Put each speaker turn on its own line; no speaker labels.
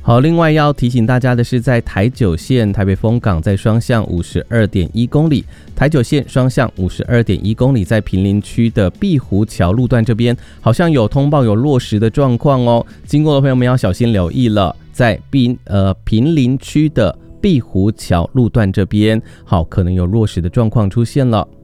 好，另外要提醒大家的是，在台九线台北丰港在双向52.1公里，台九线双向52.1公里，在坪林区的碧湖桥路段这边，好像有通报有落石的状况哦，经过的朋友们要小心留意了，在坪林区的碧湖桥路段这边，好，可能有落石的状况出现了。